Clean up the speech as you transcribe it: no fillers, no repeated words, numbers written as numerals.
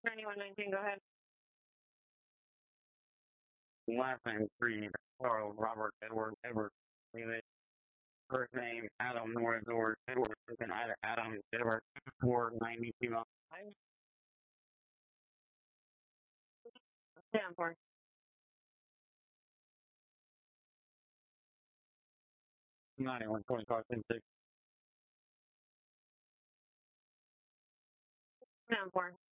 9119, go ahead. Last name Creed, Carl, Robert, Edward, David. First name Adam, North, Edward, second Adam, Edward, 492. Down for. Ninety-one 25 6. Down for.